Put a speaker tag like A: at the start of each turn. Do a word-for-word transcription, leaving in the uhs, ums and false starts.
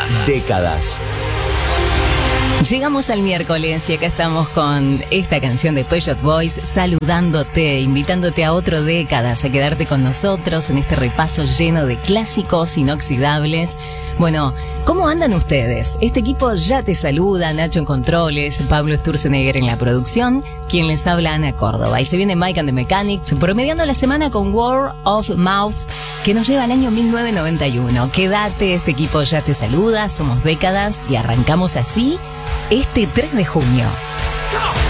A: Décadas.
B: Décadas.
C: Llegamos al miércoles y acá estamos con esta canción de Pet Shop Boys, saludándote, invitándote a otro Décadas, a quedarte con nosotros en este repaso lleno de clásicos inoxidables. Bueno, ¿cómo andan ustedes? Este equipo ya te saluda, Nacho en controles, Pablo Sturzenegger en la producción, quien les habla, Ana Córdoba. Y se viene Mike and the Mechanics, promediando la semana con Word of Mouth, que nos lleva al año mil novecientos noventa y uno. Quédate, este equipo ya te saluda, somos Décadas y arrancamos así este tres de junio.
A: Go!